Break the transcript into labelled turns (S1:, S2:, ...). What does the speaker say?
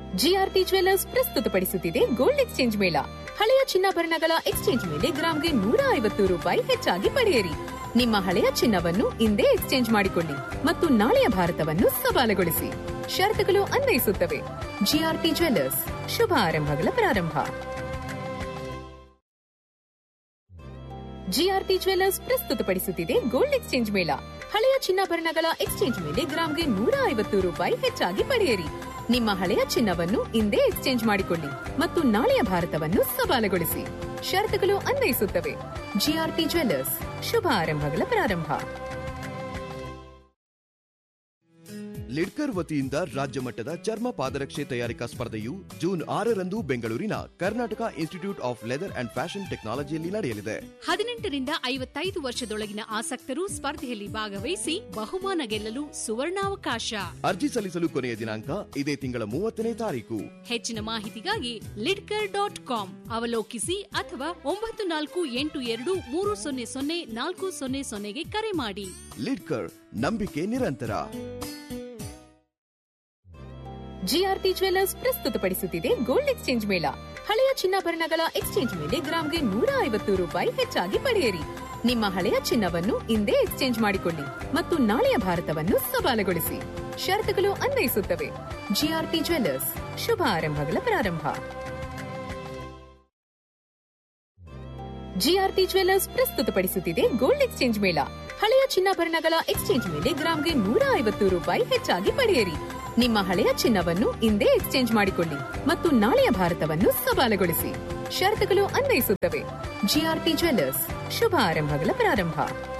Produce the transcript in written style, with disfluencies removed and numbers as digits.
S1: GRT jewellers ಪ್ರಸ್ತುತಪಡಿಸುತ್ತಿದೆ gold exchange ಮೇಳ. ಹಳೆಯ ಚಿನ್ನಾಭರಣಗಳ ಎಕ್ಸ್ಚೇಂಜ್ ಮೇಲೆ ಗ್ರಾಂಗೆ ₹150 ಹೆಚ್ಚಾಗಿ ಪಡೆಯಿರಿ. ನಿಮ್ಮ ಹಳೆಯ ಚಿನ್ನವನ್ನು ಇಂದೇ ಎಕ್ಸ್ಚೇಂಜ್ ಮಾಡಿಕೊಳ್ಳಿ ಮತ್ತು ನಾಳೆಯ ಭಾರತವನ್ನು ಸವಾಲುಗೊಳಿಸಿ. ಷರತ್ತುಗಳು ಅನ್ವಯಿಸುತ್ತವೆ. ಜಿಆರ್ಟಿ ಜ್ಯುವೆಲ್ಲರ್ಸ್, ಶುಭ ಆರಂಭಗಳ ಪ್ರಾರಂಭ. ಜಿಆರ್ಟಿ ಜ್ಯುವೆಲ್ಲರ್ಸ್ ಪ್ರಸ್ತುತಪಡಿಸುತ್ತಿದೆ ಗೋಲ್ಡ್ ಎಕ್ಸ್ಚೇಂಜ್ ಮೇಳ. ಹಳೆಯ ಚಿನ್ನಾಭರಣಗಳ ಎಕ್ಸ್ಚೇಂಜ್ ಮೇಲೆ ಗ್ರಾಂಗೆ ₹150 ಹೆಚ್ಚಾಗಿ ಪಡೆಯಿರಿ. ನಿಮ್ಮ ಹಳೆಯ ಚಿನ್ನವನ್ನು ಇಂದೇ ಎಕ್ಸ್ಚೇಂಜ್ ಮಾಡಿಕೊಳ್ಳಿ ಮತ್ತು ನಾಳೆಯ ಭಾರತವನ್ನು ಸವಾಲುಗೊಳಿಸಿ. ಷರತ್ತುಗಳು ಅನ್ವಯಿಸುತ್ತವೆ. ಜಿಆರ್ಟಿ ಜ್ಯುವೆಲ್ಲರ್ಸ್, ಶುಭ ಆರಂಭಗಳ ಪ್ರಾರಂಭ.
S2: ಲಿಡ್ಕರ್ ವತಿಯಿಂದ ರಾಜ್ಯ ಮಟ್ಟದ ಚರ್ಮ ಪಾದರಕ್ಷೆ ತಯಾರಿಕಾ ಸ್ಪರ್ಧೆಯು ಜೂನ್ 6ರಂದು ಬೆಂಗಳೂರಿನ Karnataka institute of leather and fashion ಟೆಕ್ನಾಲಜಿಯಲ್ಲಿ ನಡೆಯಲಿದೆ.
S3: 18 ರಿಂದ 55 ವರ್ಷದೊಳಗಿನ ಆಸಕ್ತರು ಸ್ಪರ್ಧೆಯಲ್ಲಿ ಭಾಗವಹಿಸಿ ಬಹುಮಾನ ಗೆಲ್ಲಲು ಸುವರ್ಣಾವಕಾಶ.
S2: ಅರ್ಜಿ ಸಲ್ಲಿಸಲು ಕೊನೆಯ ದಿನಾಂಕ ಇದೇ ತಿಂಗಳ 30ನೇ ತಾರೀಕು.
S3: ಹೆಚ್ಚಿನ ಮಾಹಿತಿಗಾಗಿ lidkar.com ಅವಲೋಕಿಸಿ ಅಥವಾ 9482300400 ಕರೆ ಮಾಡಿ.
S2: ಲಿಡ್ಕರ್, ನಂಬಿಕೆ ನಿರಂತರ.
S1: ಜಿಆರ್ಟಿ ಜ್ಯುವೆಲ್ಲರ್ಸ್ ಪ್ರಸ್ತುತಪಡಿಸುತ್ತಿದೆ ಗೋಲ್ಡ್ ಎಕ್ಸ್ಚೇಂಜ್ ಮೇಳ. ಹಳೆಯ ಚಿನ್ನಾಭರಣಗಳ ಎಕ್ಸ್ಚೇಂಜ್ ಮೇಲೆ ಗ್ರಾಂಗೆ ₹150 ಹೆಚ್ಚಾಗಿ ಪಡೆಯಿರಿ. ನಿಮ್ಮ ಹಳೆಯ ಚಿನ್ನವನ್ನು ಇಂದೇ ಎಕ್ಸ್ಚೇಂಜ್ ಮಾಡಿಕೊಳ್ಳಿ ಮತ್ತು ನಾಳೆಯ ಭಾರತವನ್ನು ಸವಾಲುಗೊಳಿಸಿ. ಷರತ್ತುಗಳು ಅನ್ವಯಿಸುತ್ತವೆ. ಜಿಆರ್ಟಿ ಜ್ಯುವೆಲ್ಲರ್ಸ್, ಶುಭ ಆರಂಭಗಳ ಪ್ರಾರಂಭ. ಜಿಆರ್ಟಿ ಜ್ಯುವೆಲ್ಲರ್ಸ್ ಪ್ರಸ್ತುತಪಡಿಸುತ್ತಿದೆ ಗೋಲ್ಡ್ ಎಕ್ಸ್ಚೇಂಜ್ ಮೇಳ. ಹಳೆಯ ಚಿನ್ನಾಭರಣಗಳ ಎಕ್ಸ್ಚೇಂಜ್ ಮೇಲೆ ಗ್ರಾಂಗೆ ₹150 ಹೆಚ್ಚಾಗಿ ಪಡೆಯಿರಿ. ನಿಮ್ಮ ಹಳೆಯ ಚಿನ್ನವನ್ನು ಇಂದೇ ಎಕ್ಸ್ಚೇಂಜ್ ಮಾಡಿಕೊಳ್ಳಿ ಮತ್ತು ನಾಳೆಯ ಭಾರತವನ್ನು ಸವಾಲುಗೊಳಿಸಿ. ಷರತ್ತುಗಳು ಅನ್ವಯಿಸುತ್ತವೆ. ಜಿಆರ್ಟಿ ಜ್ಯುವೆಲ್ಲರ್ಸ್, ಶುಭ ಆರಂಭಗಳ ಪ್ರಾರಂಭ.